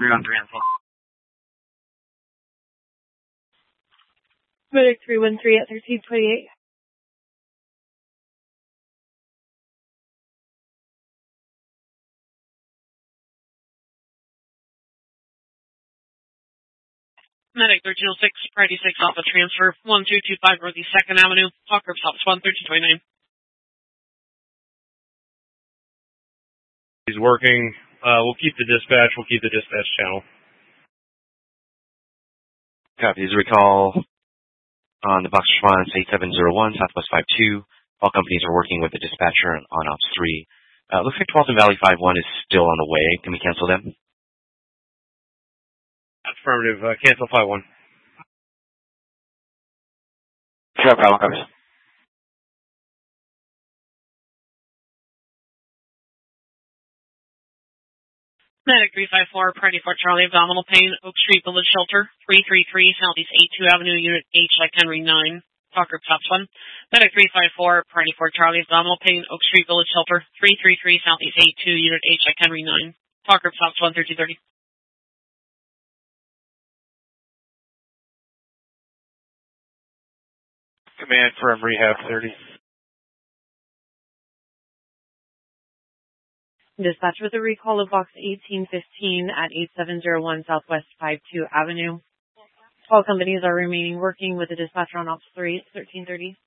313 on phone. Medic 313 at 1328. Medic 1306, Priority 6 Alpha Transfer, 1225 Northeast 2nd Avenue, Talk Group Stops 11329. He's working. We'll keep the dispatch. We'll keep the dispatch channel. Copy. This is recall on the box response 8701, Southwest 52. All companies are working with the dispatcher on Ops 3. Looks like Twelfton Valley 51 is still on the way. Can we cancel them? Affirmative. Cancel 51. Sure, problem covers. Medic 354, Priority 4 Charlie, abdominal pain, Oak Street Village Shelter, 333 Southeast 82 Avenue, Unit H, like Henry 9. Talk Group Stops 1. Medic 354, Priority 4 Charlie, abdominal pain, Oak Street Village Shelter, 333 Southeast 82, Unit H, like Henry 9. Talk Group Stops 13230. Command firm rehab 30. Dispatch with a recall of box 1815 at 8701 Southwest 52 Avenue. All companies are remaining working with the dispatcher on Ops 3 at 1330.